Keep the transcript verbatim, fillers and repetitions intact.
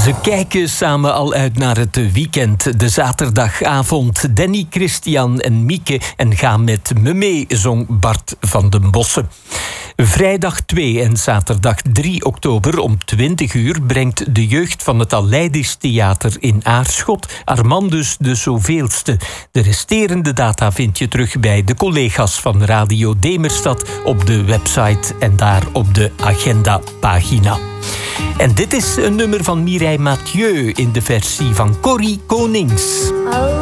Ze kijken samen al uit naar het weekend. De zaterdagavond. Danny, Christian en Mieke. En ga met me mee, zong Bart van den Bossen. Vrijdag twee en zaterdag drie oktober om twintig uur... brengt de jeugd van het Aleidis Theater in Aarschot Armandus de zoveelste. De resterende data vind je terug bij de collega's van Radio Demerstad... op de website en daar op de agendapagina. En dit is een nummer van Mireille Mathieu in de versie van Corrie Konings.